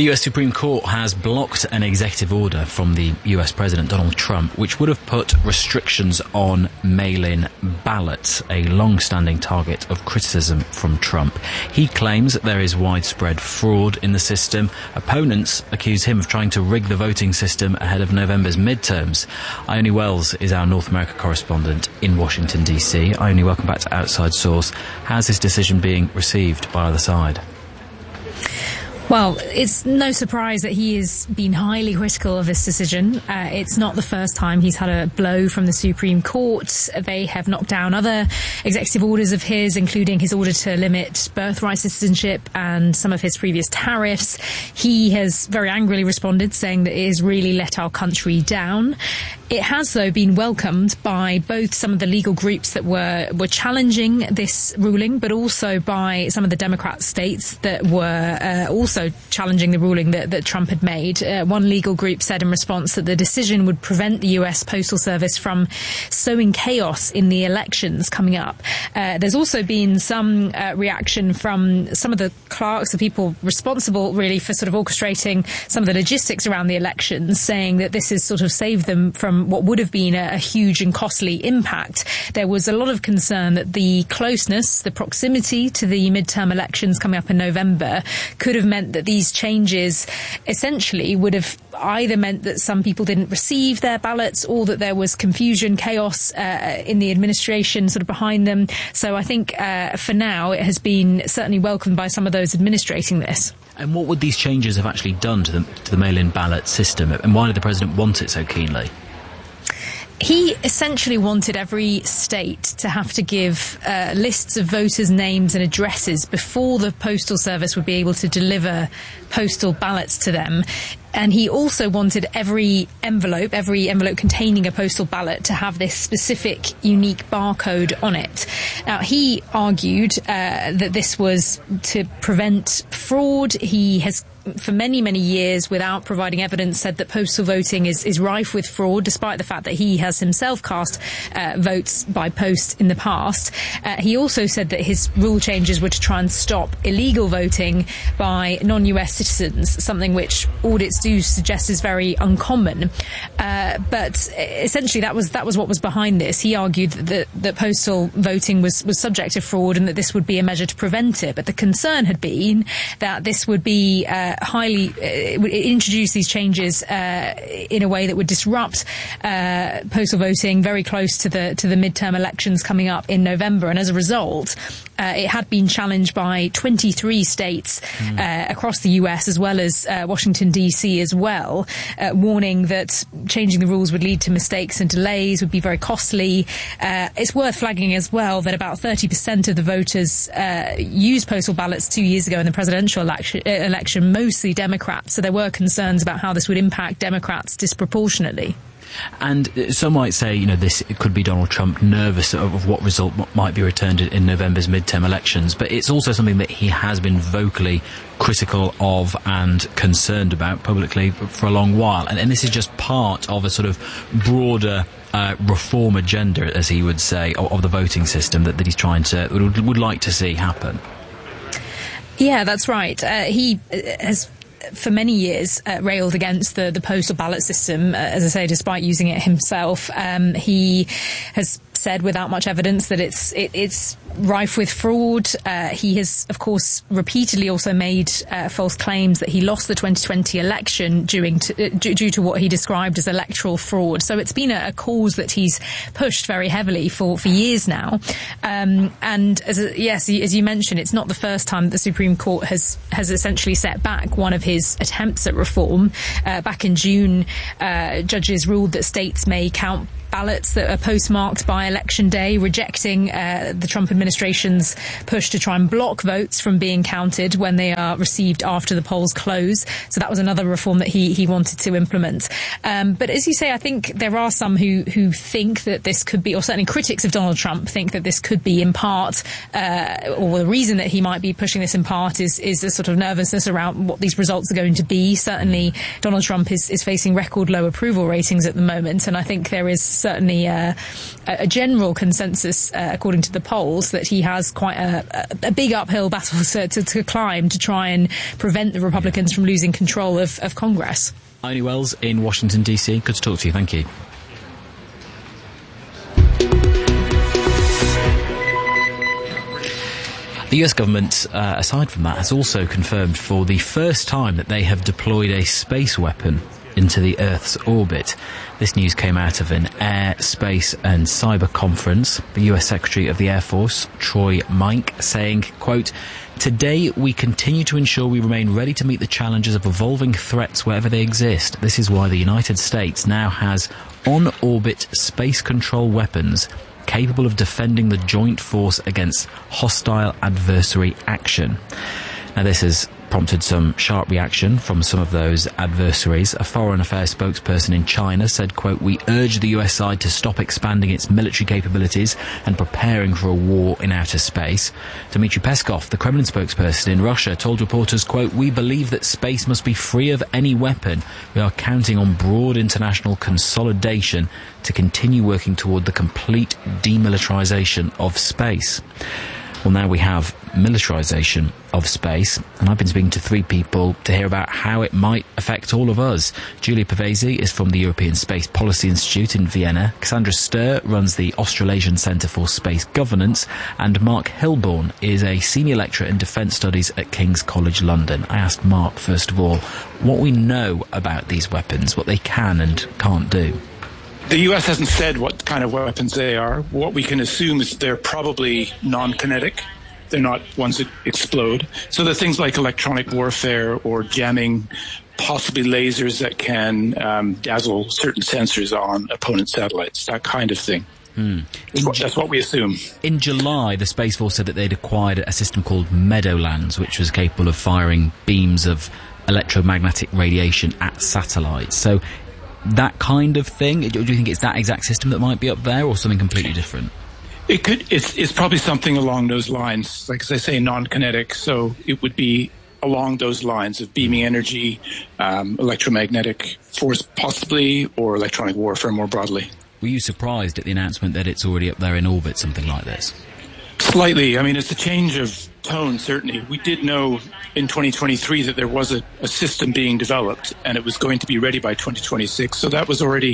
The US Supreme Court has blocked an executive order from the US President Donald Trump, which would have put restrictions on mail-in ballots, a long-standing target of criticism from Trump. He claims that there is widespread fraud in the system. Opponents accuse him of trying to rig the voting system ahead of November's midterms. Ione Wells is our North America correspondent in Washington, D.C. Ione, welcome back to Outside Source. How's this decision being received by either side? Well, it's no surprise that he has been highly critical of this decision. It's not the first time he's had a blow from the Supreme Court. They have knocked down other executive orders of his, including his order to limit birthright citizenship and some of his previous tariffs. He has very angrily responded, saying that it has really let our country down. It has, though, been welcomed by both some of the legal groups that were challenging this ruling, but also by some of the Democrat states that were also challenging the ruling that Trump had made. One legal group said in response that the decision would prevent the US Postal Service from sowing chaos in the elections coming up. There's also been some reaction from some of the clerks, the people responsible really for sort of orchestrating some of the logistics around the elections, saying that this has sort of saved them from what would have been a huge and costly impact. There was a lot of concern that the closeness, the proximity to the midterm elections coming up in November could have meant that these changes essentially would have either meant that some people didn't receive their ballots or that there was confusion, chaos in the administration sort of behind them. So I think for now it has been certainly welcomed by some of those administrating this. And what would these changes have actually done to the mail-in ballot system, and why did the president want it so keenly? He essentially wanted every state to have to give lists of voters' names and addresses before the Postal Service would be able to deliver postal ballots to them. And he also wanted every envelope containing a postal ballot to have this specific, unique barcode on it. Now, he argued that this was to prevent fraud. He has, for many, many years, without providing evidence, said that postal voting is rife with fraud, despite the fact that he has himself cast votes by post in the past. He also said that his rule changes were to try and stop illegal voting by non-US citizens, something which audits do suggest is very uncommon. But essentially that was what was behind this. He argued that postal voting was subject to fraud and that this would be a measure to prevent it. But the concern had been that this would be would introduce these changes in a way that would disrupt postal voting very close to the midterm elections coming up in November. And as a result, it had been challenged by 23 states across the US, as well as Washington, D.C. as well, warning that changing the rules would lead to mistakes and delays, would be very costly. It's worth flagging as well that about 30% of the voters used postal ballots 2 years ago in the presidential election, mostly Democrats. So there were concerns about how this would impact Democrats disproportionately. And some might say, this could be Donald Trump nervous of what result might be returned in November's midterm elections. But it's also something that he has been vocally critical of and concerned about publicly for a long while. And this is just part of a sort of broader reform agenda, as he would say, of the voting system that he's trying to, would like to see happen. Yeah, that's right. He has for many years railed against the postal ballot system, as I say, despite using it himself. He has said without much evidence that it's rife with fraud. He has, of course, repeatedly also made false claims that he lost the 2020 election due to what he described as electoral fraud. So it's been a cause that he's pushed very heavily for years now. And as you mentioned, it's not the first time that the Supreme Court has essentially set back one of his attempts at reform. Back in June, judges ruled that states may count ballots that are postmarked by election day, rejecting the Trump administration's push to try and block votes from being counted when they are received after the polls close. So that was another reform that he wanted to implement. But as you say, I think there are some who think that this could be, or certainly critics of Donald Trump think that this could be in part, or the reason that he might be pushing this in part is a sort of nervousness around what these results are going to be. Certainly Donald Trump is facing record low approval ratings at the moment, and I think there is certainly a general consensus, according to the polls, that he has quite a big uphill battle to climb to try and prevent the Republicans from losing control of Congress. Ione Wells in Washington, D.C. Good to talk to you. Thank you. The US government, aside from that, has also confirmed for the first time that they have deployed a space weapon into the Earth's orbit. This news came out of an Air, Space and Cyber conference. The US Secretary of the Air Force, Troy Mike, saying, quote, "Today we continue to ensure we remain ready to meet the challenges of evolving threats wherever they exist. This is why the United States now has on-orbit space control weapons capable of defending the joint force against hostile adversary action." Now, this has prompted some sharp reaction from some of those adversaries. A foreign affairs spokesperson in China said, quote, "We urge the US side to stop expanding its military capabilities and preparing for a war in outer space." Dmitry Peskov, the Kremlin spokesperson in Russia, told reporters, quote, "We believe that space must be free of any weapon. We are counting on broad international consolidation to continue working toward the complete demilitarization of space." Well, now we have militarization of space, and I've been speaking to three people to hear about how it might affect all of us. Julia Pavesi is from the European Space Policy Institute in Vienna. Cassandra Sturr runs the Australasian Centre for Space Governance, and Mark Hilborn is a senior lecturer in defence studies at King's College London. I asked Mark, first of all, what we know about these weapons, what they can and can't do. The U.S. hasn't said what kind of weapons they are. What we can assume is they're probably non-kinetic. They're not ones that explode. So they're things like electronic warfare or jamming, possibly lasers that can dazzle certain sensors on opponent satellites, that kind of thing. That's what we assume. In July, the Space Force said that they'd acquired a system called Meadowlands, which was capable of firing beams of electromagnetic radiation at satellites. So that kind of thing, do you think it's that exact system that might be up there, or something completely different? It could. It's probably something along those lines. Like, as I say, non-kinetic, so it would be along those lines of beaming energy, electromagnetic force possibly, or electronic warfare more broadly. Were you surprised at the announcement that it's already up there in orbit, something like this? Slightly. I mean, it's a change of tone, certainly. We did know in 2023 that there was a system being developed, and it was going to be ready by 2026. So that was already,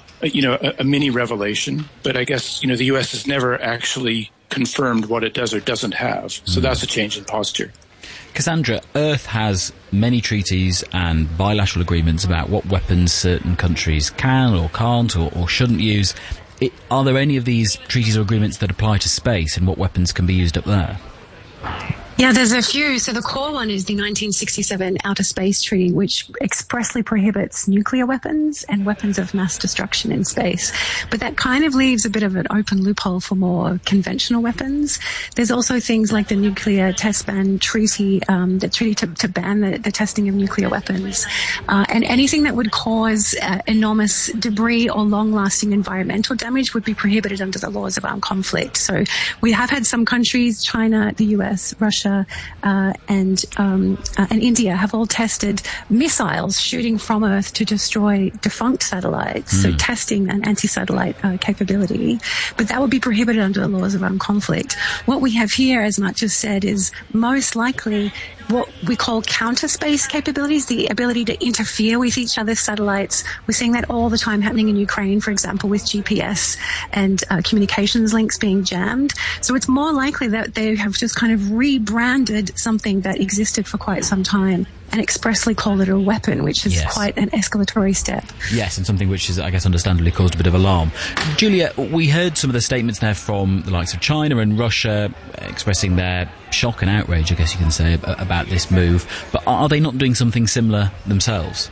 a mini revelation. But I guess, the U.S. has never actually confirmed what it does or doesn't have. So that's a change in posture. Cassandra, Earth has many treaties and bilateral agreements about what weapons certain countries can or can't or shouldn't use. Are there any of these treaties or agreements that apply to space and what weapons can be used up there? Yeah, there's a few. So the core one is the 1967 Outer Space Treaty, which expressly prohibits nuclear weapons and weapons of mass destruction in space. But that kind of leaves a bit of an open loophole for more conventional weapons. There's also things like the Nuclear Test Ban Treaty, the treaty to ban the testing of nuclear weapons. And anything that would cause enormous debris or long-lasting environmental damage would be prohibited under the laws of armed conflict. So we have had some countries, China, the US, Russia, and India have all tested missiles shooting from Earth to destroy defunct satellites, so testing an anti-satellite capability. But that would be prohibited under the laws of armed conflict. What we have here, as Matt just said, is most likely what we call counter-space capabilities, the ability to interfere with each other's satellites. We're seeing that all the time happening in Ukraine, for example, with GPS and communications links being jammed. So it's more likely that they have just kind of rebranded something that existed for quite some time and expressly called it a weapon, which is quite an escalatory step. Yes, and something which is, I guess, understandably caused a bit of alarm. Julia, we heard some of the statements there from the likes of China and Russia expressing their shock and outrage, I guess you can say, about this move. But are they not doing something similar themselves?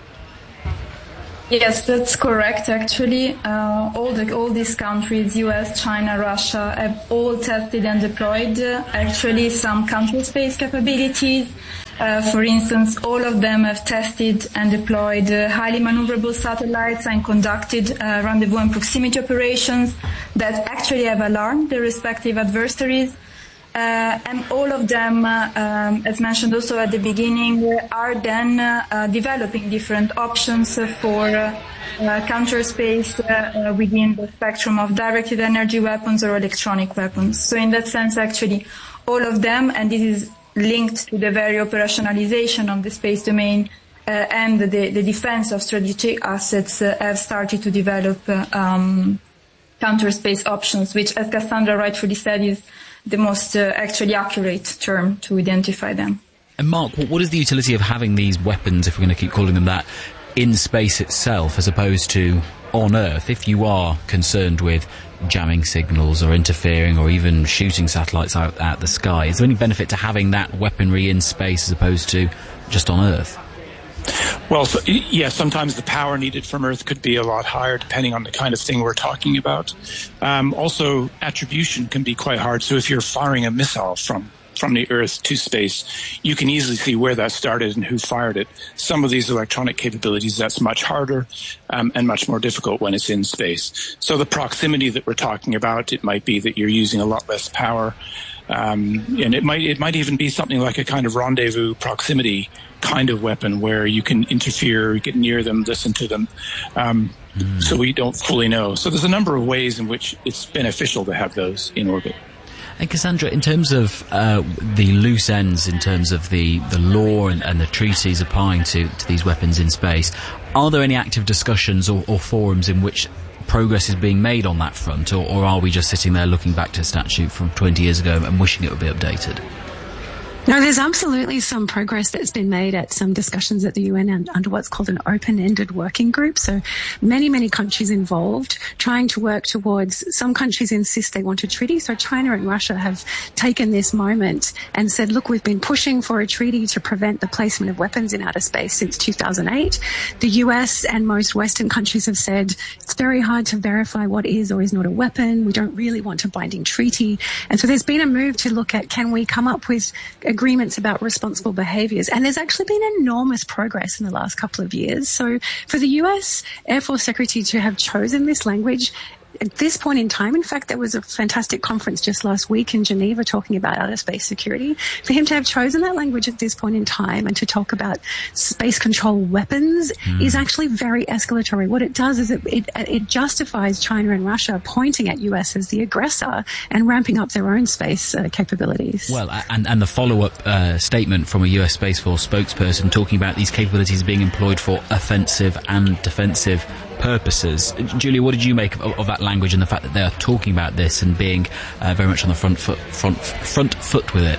Yes, that's correct, actually. All these countries, US, China, Russia, have all tested and deployed actually some counter-space capabilities. For instance, all of them have tested and deployed highly maneuverable satellites and conducted rendezvous and proximity operations that actually have alarmed their respective adversaries. And all of them, as mentioned also at the beginning, are then developing different options for counter space within the spectrum of directed energy weapons or electronic weapons. So in that sense, actually, all of them, and this is linked to the very operationalization of the space domain and the defense of strategic assets, have started to develop counter space options, which, as Cassandra rightfully said, is the most actually accurate term to identify them. And Mark, what is the utility of having these weapons, if we're going to keep calling them that, in space itself as opposed to on Earth? If you are concerned with jamming signals or interfering or even shooting satellites out at the sky, is there any benefit to having that weaponry in space as opposed to just on Earth? Well, sometimes the power needed from Earth could be a lot higher depending on the kind of thing we're talking about. Also, attribution can be quite hard. So if you're firing a missile from the Earth to space, you can easily see where that started and who fired it. Some of these electronic capabilities, that's much harder and much more difficult when it's in space. So the proximity that we're talking about, it might be that you're using a lot less power. And it might even be something like a kind of rendezvous proximity kind of weapon where you can interfere, get near them, listen to them. So we don't fully know. So there's a number of ways in which it's beneficial to have those in orbit. And Cassandra, in terms of the loose ends, in terms of the law and the treaties applying to these weapons in space, are there any active discussions or forums in which progress is being made on that front, or are we just sitting there looking back to a statute from 20 years ago and wishing it would be updated? No, there's absolutely some progress that's been made at some discussions at the UN and under what's called an open-ended working group. So many countries involved trying to work towards, some countries insist they want a treaty. So China and Russia have taken this moment and said, look, we've been pushing for a treaty to prevent the placement of weapons in outer space since 2008. The US and most Western countries have said it's very hard to verify what is or is not a weapon. We don't really want a binding treaty. And so there's been a move to look at, can we come up with agreements about responsible behaviours, and there's actually been enormous progress in the last couple of years. So for the US Air Force Secretary to have chosen this language at this point in time, in fact, there was a fantastic conference just last week in Geneva talking about outer space security. For him to have chosen that language at this point in time and to talk about space control weapons is actually very escalatory. What it does is it justifies China and Russia pointing at US as the aggressor and ramping up their own space capabilities. Well, and the follow-up statement from a US Space Force spokesperson talking about these capabilities being employed for offensive and defensive purposes. Julia, what did you make of that language and the fact that they are talking about this and being very much on the front foot with it?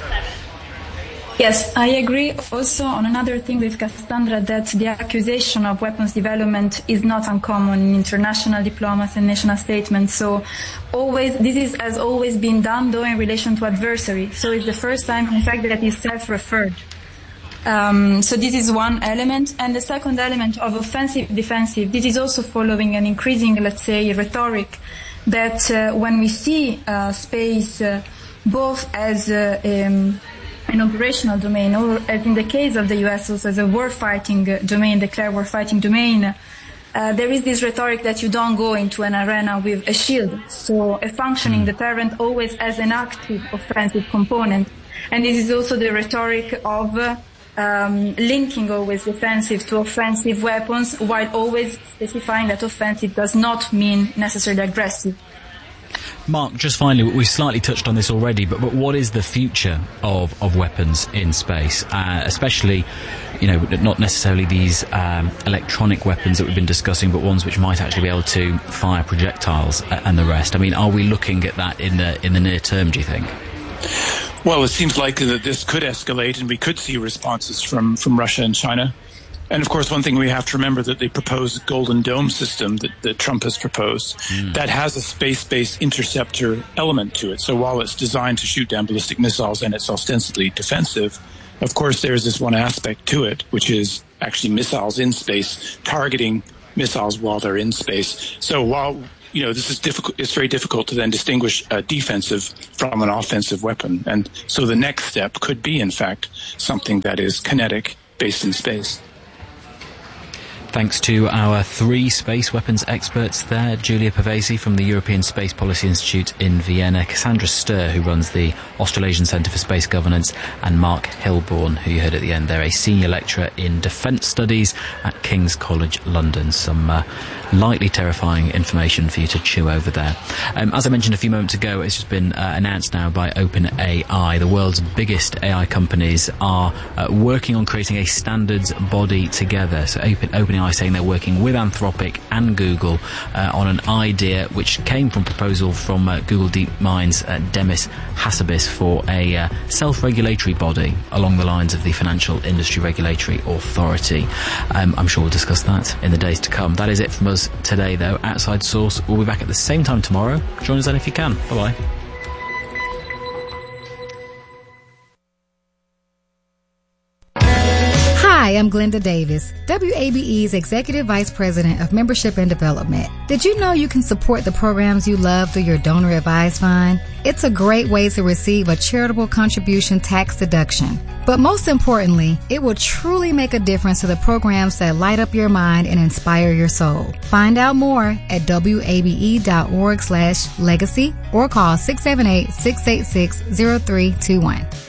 Yes, I agree also on another thing with Cassandra, that the accusation of weapons development is not uncommon in international diplomacy and national statements. So this has always been done, though, in relation to adversary. So it's the first time, in fact, that it is self-referred. So this is one element. And the second element of offensive-defensive, this is also following an increasing, let's say, rhetoric that when we see space both as an operational domain, or as in the case of the US, also as a warfighting domain, declared warfighting domain, there is this rhetoric that you don't go into an arena with a shield. So a functioning deterrent always has an active offensive component. And this is also the rhetoric of linking always defensive to offensive weapons, while always specifying that offensive does not mean necessarily aggressive. Mark, just finally, we've slightly touched on this already, but what is the future of weapons in space? Especially, not necessarily these electronic weapons that we've been discussing, but ones which might actually be able to fire projectiles and the rest. I mean, are we looking at that in the near term, do you think? Well, it seems likely that this could escalate and we could see responses from Russia and China. And of course, one thing we have to remember that the proposed Golden Dome system that Trump has proposed, that has a space-based interceptor element to it. So while it's designed to shoot down ballistic missiles and it's ostensibly defensive, of course there's this one aspect to it, which is actually missiles in space, targeting missiles while they're in space. So while this is difficult, it's very difficult to then distinguish a defensive from an offensive weapon. And so the next step could be, in fact, something that is kinetic, based in space. Thanks to our 3 space weapons experts there, Julia Pavesi from the European Space Policy Institute in Vienna, Cassandra Sturr, who runs the Australasian Centre for Space Governance, and Mark Hilborn, who you heard at the end there, a senior lecturer in Defence Studies at King's College London. Some lightly terrifying information for you to chew over there. As I mentioned a few moments ago, it's just been announced now by OpenAI. The world's biggest AI companies are working on creating a standards body together. So OpenAI saying they're working with Anthropic and Google on an idea which came from proposal from Google DeepMind's Demis Hassabis for a self-regulatory body along the lines of the Financial Industry Regulatory Authority. I'm sure we'll discuss that in the days to come. That is it from us today, though. Outside Source will be back at the same time tomorrow. Join us then if you can. Bye-bye. Hi, I'm Glenda Davis, WABE's Executive Vice President of Membership and Development. Did you know you can support the programs you love through your donor advised fund? It's a great way to receive a charitable contribution tax deduction. But most importantly, it will truly make a difference to the programs that light up your mind and inspire your soul. Find out more at wabe.org/legacy or call 678-686-0321.